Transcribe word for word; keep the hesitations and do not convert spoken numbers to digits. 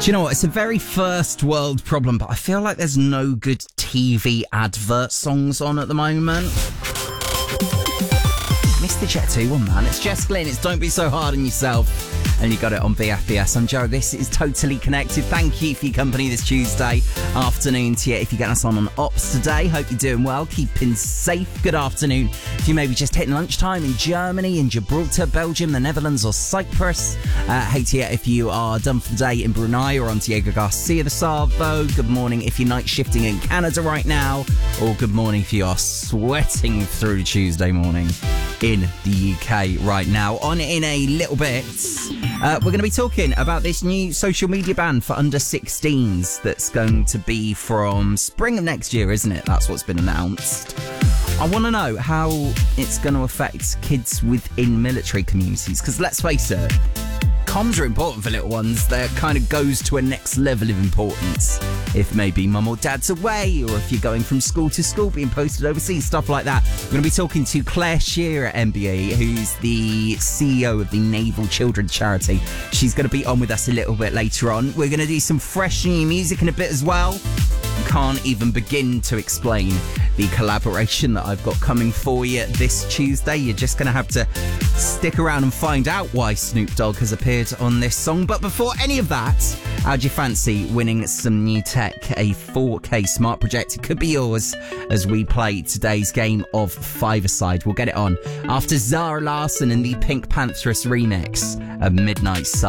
you know what? It's a very first world problem, but I feel like there's no good T V advert songs on at the moment. Missed the Jet two one, man. It's Jess Glynn. It's Don't Be So Hard on Yourself. And you got it on B F B S. I'm Joe. This is Totally Connected. Thank you for your company this Tuesday afternoon to you. If you're getting us on on Ops today, hope you're doing well, keeping safe. Good afternoon. If you may be just hitting lunchtime in Germany, in Gibraltar, Belgium, the Netherlands or Cyprus. Uh, hey to you if you are done for the day in Brunei or on Diego Garcia de Savo. Good morning if you're night shifting in Canada right now. Or good morning if you are sweating through Tuesday morning in the U K right now. On in a little bit, uh, we're going to be talking about this new social media ban for under sixteens that's going to be from spring of next year, isn't it? That's what's been announced. I want to know how it's going to affect kids within military communities, because let's face it, comms are important for little ones. That kind of goes to a next level of importance if maybe mum or dad's away, or if you're going from school to school, being posted overseas, stuff like that. We're going to be talking to Claire Shearer at M B A, who's the C E O of the Naval Children's Charity. She's going to be on with us a little bit later on. We're going to do some fresh new music in a bit as well. Can't even begin to explain the collaboration that I've got coming for you this Tuesday. You're just going to have to stick around and find out why Snoop Dogg has appeared on this song. But before any of that, how'd you fancy winning some new tech, a four K smart projector? Could be yours as we play today's game of Five-A-Side. We'll get it on after Zara Larsson and the Pink Pantheress remix of Midnight Sun.